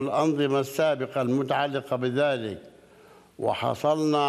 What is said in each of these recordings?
الأنظمة السابقة المتعلقة بذلك، وحصلنا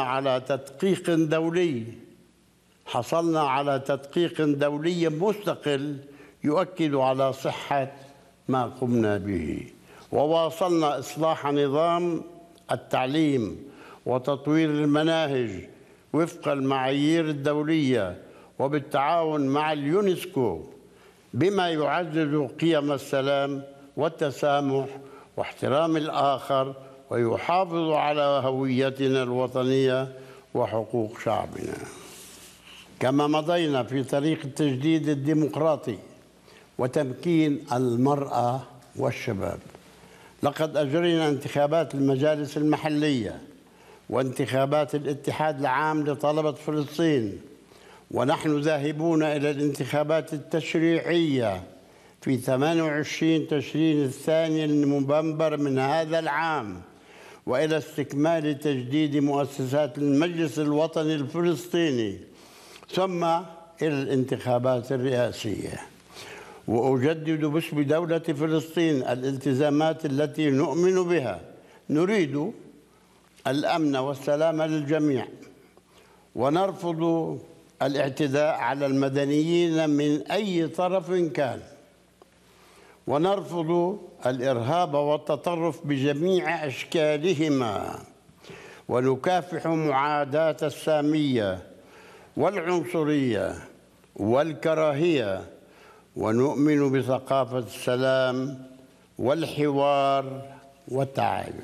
على تدقيق دولي مستقل يؤكد على صحة ما قمنا به. وواصلنا إصلاح نظام التعليم وتطوير المناهج وفق المعايير الدولية وبالتعاون مع اليونسكو، بما يعزز قيم السلام والتسامح واحترام الآخر ويحافظ على هويتنا الوطنية وحقوق شعبنا. كما مضينا في طريق التجديد الديمقراطي وتمكين المرأة والشباب، لقد أجرينا انتخابات المجالس المحلية وانتخابات الاتحاد العام لطلبة فلسطين، ونحن ذاهبون إلى الانتخابات التشريعية في 28 تشرين الثاني نوفمبر من هذا العام، وإلى استكمال تجديد مؤسسات المجلس الوطني الفلسطيني، ثم إلى الانتخابات الرئاسية. وأجدد باسم دولة فلسطين الالتزامات التي نؤمن بها. نريد الأمن والسلام للجميع، ونرفض الاعتداء على المدنيين من أي طرف كان، ونرفض الإرهاب والتطرف بجميع أشكالهما، ونكافح معاداة السامية والعنصرية والكراهية، ونؤمن بثقافة السلام والحوار والتعايش.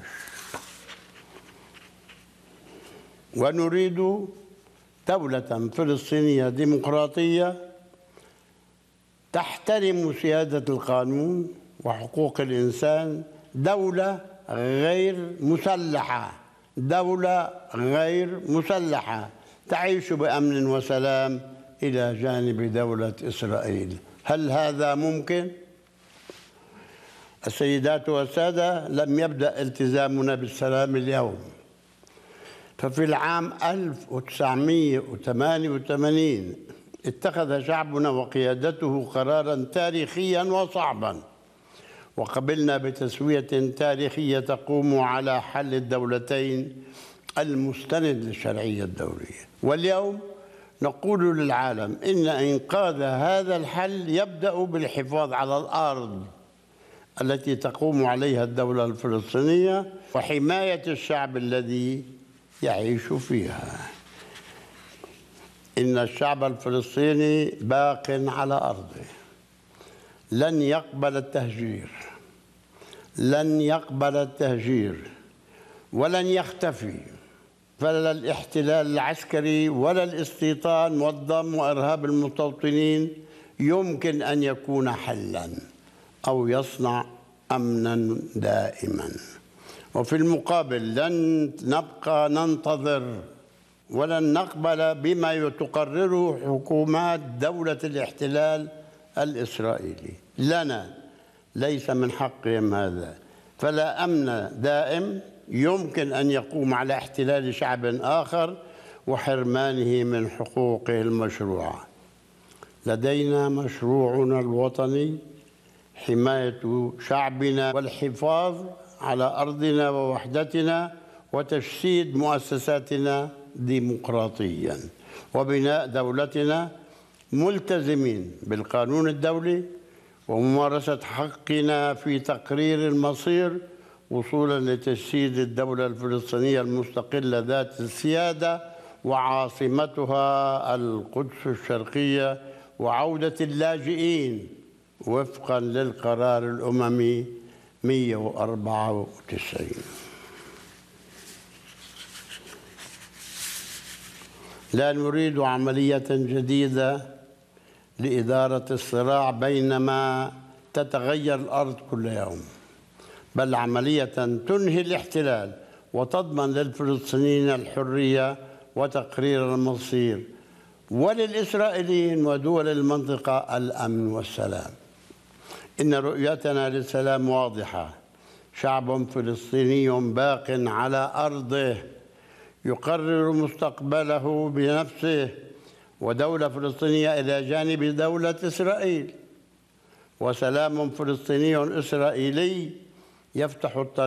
ونريد دولة فلسطينية ديمقراطية تحترم سيادة القانون وحقوق الإنسان، دولة غير مسلحة تعيش بأمن وسلام إلى جانب دولة إسرائيل. هل هذا ممكن؟ السيدات والسادة، لم يبدأ التزامنا بالسلام اليوم، ففي العام 1988 اتخذ شعبنا وقيادته قراراً تاريخياً وصعباً، وقبلنا بتسوية تاريخية تقوم على حل الدولتين المستند للشرعية الدولية. واليوم نقول للعالم إن إنقاذ هذا الحل يبدأ بالحفاظ على الأرض التي تقوم عليها الدولة الفلسطينية وحماية الشعب الذي يعيش فيها. إن الشعب الفلسطيني باق على أرضه، لن يقبل التهجير ولن يختفي، فلا الاحتلال العسكري ولا الاستيطان والضم وإرهاب المستوطنين يمكن أن يكون حلاً أو يصنع أمناً دائماً. وفي المقابل لن نبقى ننتظر ولن نقبل بما تقرره حكومات دولة الاحتلال الإسرائيلي. لنا ليس من حقهم هذا، فلا أمن دائم يمكن أن يقوم على احتلال شعب آخر وحرمانه من حقوقه المشروعة. لدينا مشروعنا الوطني، حماية شعبنا والحفاظ على أرضنا ووحدتنا وتجسيد مؤسساتنا ديمقراطياً، وبناء دولتنا ملتزمين بالقانون الدولي وممارسة حقنا في تقرير المصير وصولاً لتجسيد الدولة الفلسطينية المستقلة ذات السيادة وعاصمتها القدس الشرقية، وعودة اللاجئين وفقاً للقرار الأممي 194. لا نريد عملية جديدة لإدارة الصراع بينما تتغير الأرض كل يوم، بل عملية تنهي الاحتلال وتضمن للفلسطينيين الحرية وتقرير المصير، وللإسرائيليين ودول المنطقة الأمن والسلام. إن رؤيتنا للسلام واضحة: شعب فلسطيني باق على أرضه يقرر مستقبله بنفسه، ودولة فلسطينية إلى جانب دولة إسرائيل، وسلام فلسطيني إسرائيلي يفتح الطريق